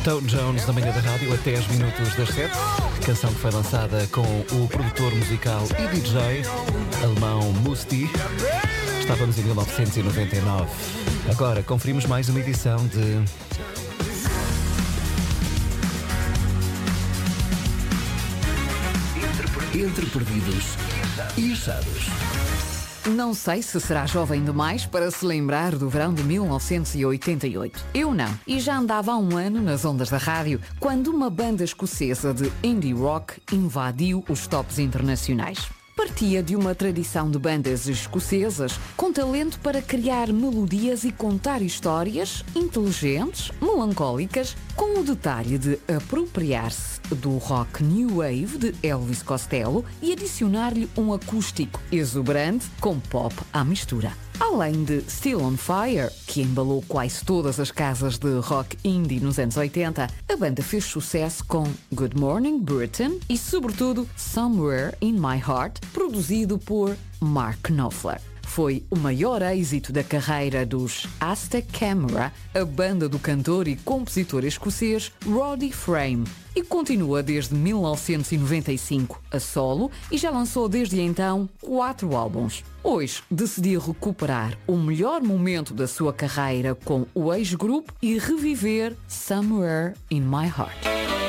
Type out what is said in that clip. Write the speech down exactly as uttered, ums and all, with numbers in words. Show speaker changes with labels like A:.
A: Tom Jones na manhã da rádio até aos minutos das sete. Canção que foi lançada com o produtor musical e D J alemão Musti. Estávamos em mil novecentos e noventa e nove. Agora conferimos mais uma edição de... Entre Perdidos e Achados.
B: Não sei se será jovem demais para se lembrar do verão de mil novecentos e oitenta e oito. Eu não. E já andava há um ano nas ondas da rádio, quando uma banda escocesa de indie rock invadiu os tops internacionais. Partia de uma tradição de bandas escocesas com talento para criar melodias e contar histórias inteligentes, melancólicas, com o detalhe de apropriar-se do rock new wave de Elvis Costello e adicionar-lhe um acústico exuberante com pop à mistura. Além de Still on Fire, que embalou quase todas as casas de rock indie nos anos oitenta, a banda fez sucesso com Good Morning Britain e, sobretudo, Somewhere in My Heart, produzido por Mark Knopfler. Foi o maior êxito da carreira dos Aztec Camera, a banda do cantor e compositor escocês Roddy Frame, e continua desde mil novecentos e noventa e cinco a solo e já lançou desde então quatro álbuns. Hoje decidiu recuperar o melhor momento da sua carreira com o ex-grupo e reviver Somewhere in My Heart.